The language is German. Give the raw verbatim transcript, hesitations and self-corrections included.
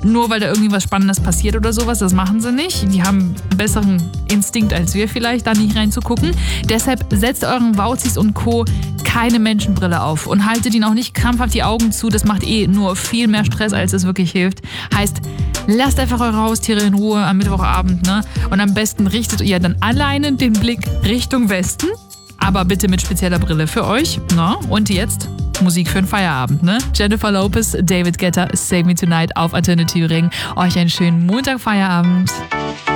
nur weil da irgendwie was Spannendes passiert oder sowas. Das machen sie nicht. Die haben einen besseren Instinkt als wir vielleicht, da nicht reinzugucken. Deshalb setzt euren Wauzis und Co. keine Menschenbrille auf und haltet ihnen auch nicht krampfhaft die Augen zu. Das macht eh nur viel mehr Stress, als es wirklich hilft. Heißt, lasst einfach eure Haustiere in Ruhe am Mittwochabend, ne? Und am besten richtet ihr dann alleine den Blick Richtung Westen. Aber bitte mit spezieller Brille für euch, ne? Und jetzt Musik für den Feierabend, ne? Jennifer Lopez, David Guetta, Save Me Tonight auf Antenne Thüringen. Euch einen schönen Montag-Feierabend.